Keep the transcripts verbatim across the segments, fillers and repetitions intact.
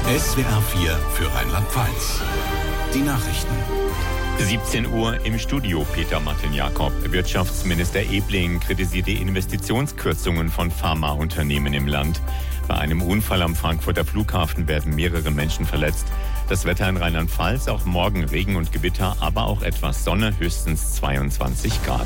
S W R vier für Rheinland-Pfalz. Die Nachrichten. siebzehn Uhr im Studio, Peter Martin-Jakob. Wirtschaftsminister Ebling kritisiert die Investitionskürzungen von Pharmaunternehmen im Land. Bei einem Unfall am Frankfurter Flughafen werden mehrere Menschen verletzt. Das Wetter in Rheinland-Pfalz, auch morgen Regen und Gewitter, aber auch etwas Sonne, höchstens zweiundzwanzig Grad.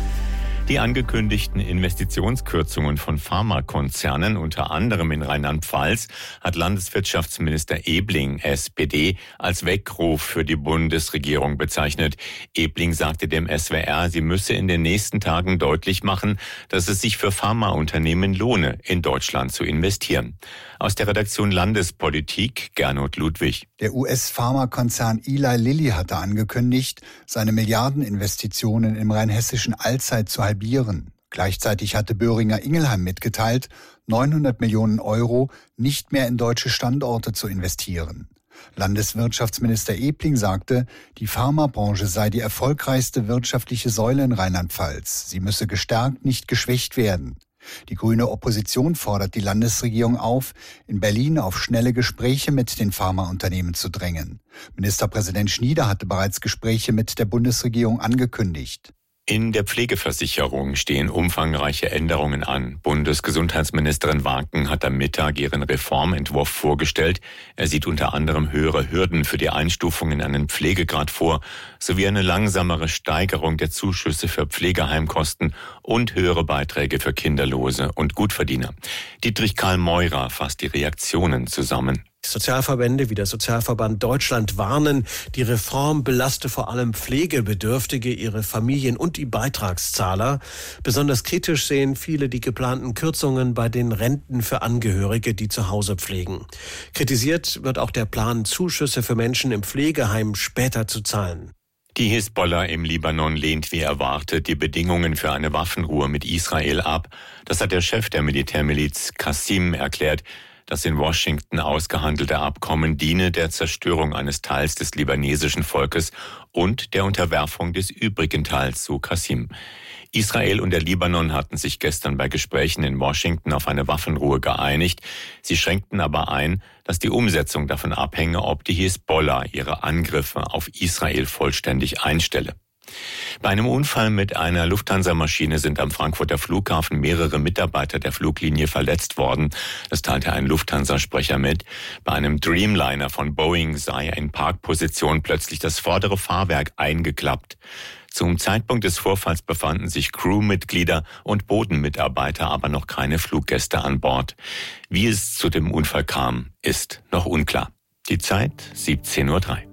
Die angekündigten Investitionskürzungen von Pharmakonzernen, unter anderem in Rheinland-Pfalz, hat Landeswirtschaftsminister Ebling, S P D, als Weckruf für die Bundesregierung bezeichnet. Ebling sagte dem S W R, sie müsse in den nächsten Tagen deutlich machen, dass es sich für Pharmaunternehmen lohne, in Deutschland zu investieren. Aus der Redaktion Landespolitik, Gernot Ludwig. Der U S-Pharmakonzern Eli Lilly hatte angekündigt, seine Milliardeninvestitionen im rheinhessischen Allzeit zu halbieren. Gleichzeitig hatte Boehringer Ingelheim mitgeteilt, neunhundert Millionen Euro nicht mehr in deutsche Standorte zu investieren. Landeswirtschaftsminister Ebling sagte, die Pharmabranche sei die erfolgreichste wirtschaftliche Säule in Rheinland-Pfalz. Sie müsse gestärkt, nicht geschwächt werden. Die grüne Opposition fordert die Landesregierung auf, in Berlin auf schnelle Gespräche mit den Pharmaunternehmen zu drängen. Ministerpräsident Schnieder hatte bereits Gespräche mit der Bundesregierung angekündigt. In der Pflegeversicherung stehen umfangreiche Änderungen an. Bundesgesundheitsministerin Warken hat am Mittag ihren Reformentwurf vorgestellt. Er sieht unter anderem höhere Hürden für die Einstufung in einen Pflegegrad vor, sowie eine langsamere Steigerung der Zuschüsse für Pflegeheimkosten und höhere Beiträge für Kinderlose und Gutverdiener. Dietrich Karl Meurer fasst die Reaktionen zusammen. Sozialverbände wie der Sozialverband Deutschland warnen, die Reform belaste vor allem Pflegebedürftige, ihre Familien und die Beitragszahler. Besonders kritisch sehen viele die geplanten Kürzungen bei den Renten für Angehörige, die zu Hause pflegen. Kritisiert wird auch der Plan, Zuschüsse für Menschen im Pflegeheim später zu zahlen. Die Hisbollah im Libanon lehnt wie erwartet die Bedingungen für eine Waffenruhe mit Israel ab. Das hat der Chef der Militärmiliz Qassim erklärt. Das in Washington ausgehandelte Abkommen diene der Zerstörung eines Teils des libanesischen Volkes und der Unterwerfung des übrigen Teils, so Qassim. Israel und der Libanon hatten sich gestern bei Gesprächen in Washington auf eine Waffenruhe geeinigt. Sie schränkten aber ein, dass die Umsetzung davon abhänge, ob die Hisbollah ihre Angriffe auf Israel vollständig einstelle. Bei einem Unfall mit einer Lufthansa-Maschine sind am Frankfurter Flughafen mehrere Mitarbeiter der Fluglinie verletzt worden. Das teilte ein Lufthansa-Sprecher mit. Bei einem Dreamliner von Boeing sei in Parkposition plötzlich das vordere Fahrwerk eingeklappt. Zum Zeitpunkt des Vorfalls befanden sich Crewmitglieder und Bodenmitarbeiter, aber noch keine Fluggäste an Bord. Wie es zu dem Unfall kam, ist noch unklar. Die Zeit siebzehn Uhr drei.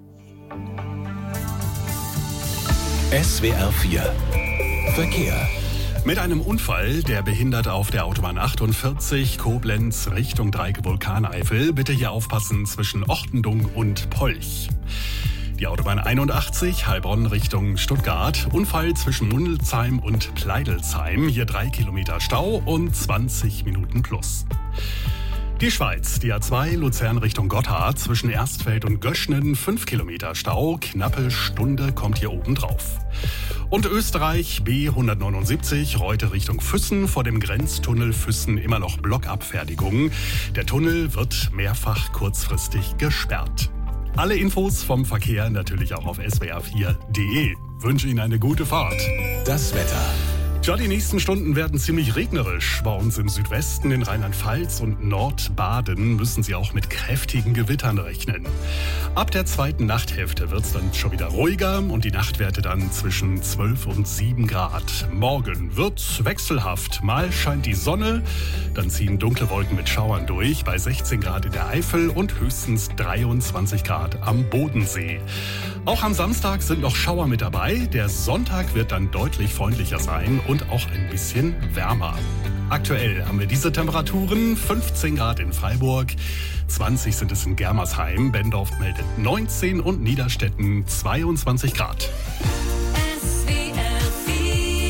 S W R vier Verkehr. Mit einem Unfall, der behindert auf der Autobahn achtundvierzig Koblenz Richtung Dreieck-Vulkaneifel. Bitte hier aufpassen zwischen Ochtendung und Polch. Die Autobahn einundachtzig Heilbronn Richtung Stuttgart. Unfall zwischen Mundelsheim und Pleidelsheim. Hier drei Kilometer Stau und zwanzig Minuten plus. Die Schweiz, die A zwei Luzern Richtung Gotthard, zwischen Erstfeld und Göschnen, fünf Kilometer Stau, knappe Stunde kommt hier oben drauf. Und Österreich, B hundertneunundsiebzig, Reute Richtung Füssen, vor dem Grenztunnel Füssen immer noch Blockabfertigung. Der Tunnel wird mehrfach kurzfristig gesperrt. Alle Infos vom Verkehr natürlich auch auf S W R vier punkt de. Wünsche Ihnen eine gute Fahrt. Das Wetter. Ja, die nächsten Stunden werden ziemlich regnerisch. Bei uns im Südwesten, in Rheinland-Pfalz und Nordbaden müssen Sie auch mit kräftigen Gewittern rechnen. Ab der zweiten Nachthälfte wird es dann schon wieder ruhiger und die Nachtwerte dann zwischen zwölf und sieben Grad. Morgen wird's wechselhaft. Mal scheint die Sonne, dann ziehen dunkle Wolken mit Schauern durch bei sechzehn Grad in der Eifel und höchstens dreiundzwanzig Grad am Bodensee. Auch am Samstag sind noch Schauer mit dabei. Der Sonntag wird dann deutlich freundlicher sein und auch ein bisschen wärmer. Aktuell haben wir diese Temperaturen: fünfzehn Grad in Freiburg, zwanzig sind es in Germersheim, Bendorf meldet neunzehn und Niederstetten zweiundzwanzig Grad.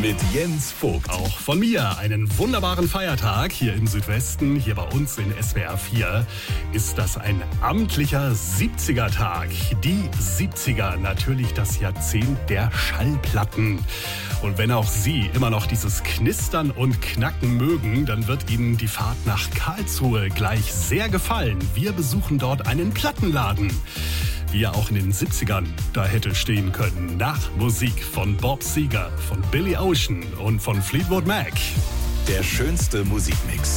mit Jens Vogt. Auch von mir einen wunderbaren Feiertag hier im Südwesten. Hier bei uns in S W R vier ist das ein amtlicher siebziger-Tag. Die siebziger, natürlich das Jahrzehnt der Schallplatten. Und wenn auch Sie immer noch dieses Knistern und Knacken mögen, dann wird Ihnen die Fahrt nach Karlsruhe gleich sehr gefallen. Wir besuchen dort einen Plattenladen, wie er auch in den siebzigern da hätte stehen können. Nach Musik von Bob Seger, von Billy Ocean und von Fleetwood Mac. Der schönste Musikmix.